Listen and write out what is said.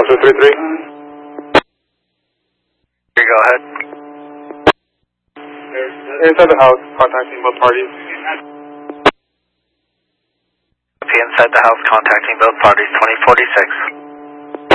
Delta 33. Go ahead. Inside the house, contacting both parties. Inside the house, contacting both parties, 2046.